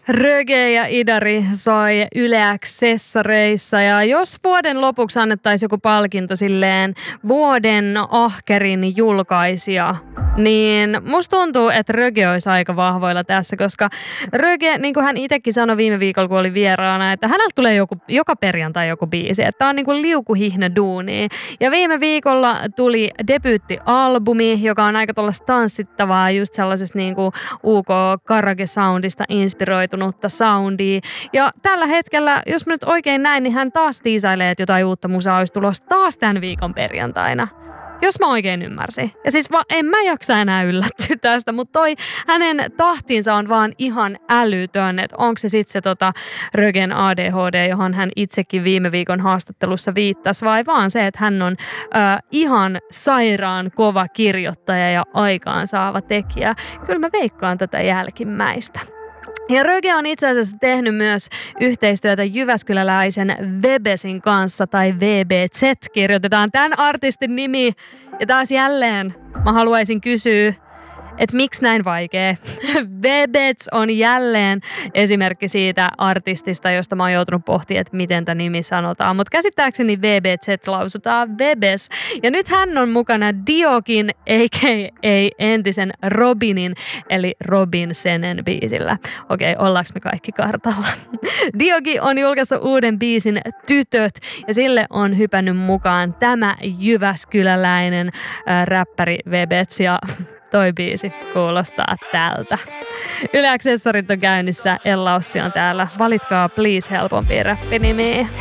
Röge ja Idari soi Yle X-sessareissa ja jos vuoden lopuksi annettaisiin joku palkinto silleen vuoden ahkerin julkaisija, niin musta tuntuu, että Röge olisi aika vahvoilla tässä, koska Röge, niin kuin hän itsekin sanoi viime viikolla, kun oli vieraana, että häneltä tulee joka perjantai joku biisi, että tää on niin kuin liukuhihna duunia. Ja viime viikolla tuli debyyttialbumi, joka on aika tuollaista tanssittavaa, just sellaisesta niin kuin UK-karaoke-soundista inspiroitunutta soundia. Ja tällä hetkellä, jos mä nyt oikein näin, niin hän taas tiisailee, että jotain uutta musaa olisi tulossa taas tämän viikon perjantaina. Jos mä oikein ymmärsin. Ja siis en mä jaksa enää yllättyä tästä, mutta toi hänen tahtinsa on vaan ihan älytön, että onko se sitten se Rögen ADHD, johon hän itsekin viime viikon haastattelussa viittasi, vai vaan se, että hän on ihan sairaan kova kirjoittaja ja aikaansaava tekijä. Kyllä mä veikkaan tätä jälkimmäistä. Ja Röge on itse asiassa tehnyt myös yhteistyötä jyväskyläläisen Webesin kanssa, tai VBZ kirjoitetaan tämän artistin nimi. Ja taas jälleen mä haluaisin kysyä, että miksi näin vaikea? Webets on jälleen esimerkki siitä artistista, josta mä oon joutunut pohtimaan, että miten tämä nimi sanotaan. Mutta käsittääkseni VBZ lausutaan Webes. Ja nyt hän on mukana Diokin, a.k.a. entisen Robinin, eli Robin Senen biisillä. Okei, ollaanko me kaikki kartalla? Dioki on julkaissut uuden biisin Tytöt, ja sille on hypännyt mukaan tämä jyväskyläläinen räppäri Webets, ja toi biisi kuulostaa tältä. Yle X-sessarit on käynnissä, Ella Ossi on täällä. Valitkaa please helpompi räppinimi.